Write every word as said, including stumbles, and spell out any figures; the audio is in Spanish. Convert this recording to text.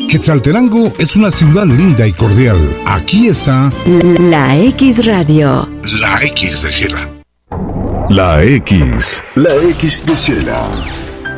Quetzaltenango es una ciudad linda y cordial. Aquí está La X Radio. La X de Ciela. La X. La X de Ciela.